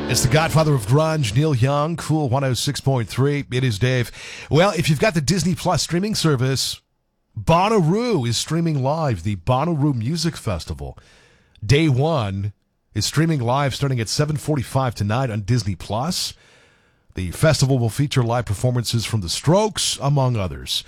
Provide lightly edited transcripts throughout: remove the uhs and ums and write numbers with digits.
It's the godfather of grunge, Neil Young, Cool 106.3. It is Dave. Well, if you've got the Disney Plus streaming service, Bonnaroo is streaming live, the Bonnaroo Music Festival. Day one is streaming live starting at 7:45 tonight on Disney Plus. The festival will feature live performances from The Strokes, among others.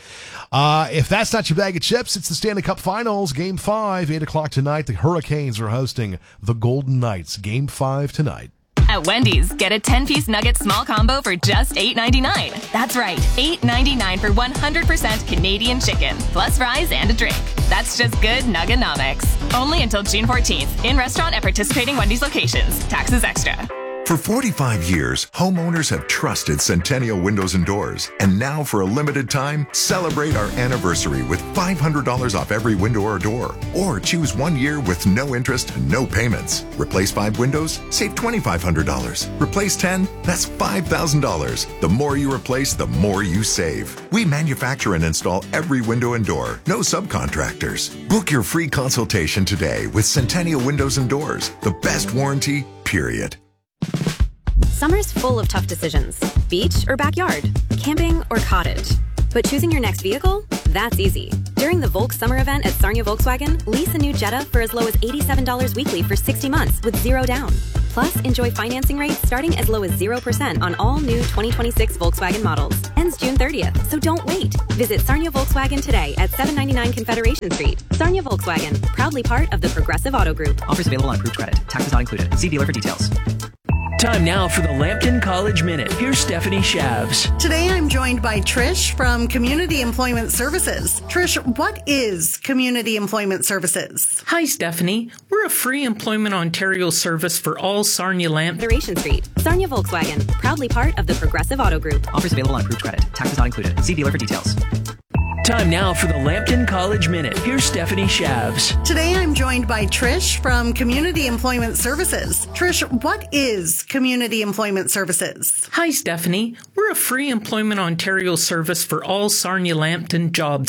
If that's not your bag of chips, it's the Stanley Cup Finals, Game 5, 8 o'clock tonight. The Hurricanes are hosting the Golden Knights. Game 5 tonight. At Wendy's, get a 10-piece nugget small combo for just $8.99. That's right, $8.99 for 100% Canadian chicken, plus fries and a drink. That's just good Nuggenomics. Only until June 14th. In restaurant at participating Wendy's locations. Taxes extra. For 45 years, homeowners have trusted Centennial Windows and Doors. And now, for a limited time, celebrate our anniversary with $500 off every window or door. Or choose 1 year with no interest, no payments. Replace 5 windows? Save $2,500. Replace 10? That's $5,000. The more you replace, the more you save. We manufacture and install every window and door. No subcontractors. Book your free consultation today with Centennial Windows and Doors. The best warranty, period. Summer's full of tough decisions. Beach or backyard? Camping or cottage? But choosing your next vehicle? That's easy. During the Volk Summer event at Sarnia Volkswagen, lease a new Jetta for as low as $87 weekly for 60 months with zero down. Plus, enjoy financing rates starting as low as 0% on all new 2026 Volkswagen models. Ends June 30th, so don't wait. Visit Sarnia Volkswagen today at 799 Confederation Street. Sarnia Volkswagen, proudly part of the Progressive Auto Group. Offers available on approved credit. Taxes not included. See dealer for details. Time now for the Lambton College Minute. Here's Stephanie Shabs. Today I'm joined by Trish from Community Employment Services. Trish, what is Community Employment Services? Hi, Stephanie. We're a free Employment Ontario service for all Sarnia Lambton. Federation Street. Sarnia Volkswagen, proudly part of the Progressive Auto Group. Offers available on approved credit. Taxes not included. See dealer for details. Time now for the Lambton College Minute. Here's Stephanie Shabs. Today I'm joined by Trish from Community Employment Services. Trish, what is Community Employment Services? Hi, Stephanie. We're a free Employment Ontario service for all Sarnia Lambton jobs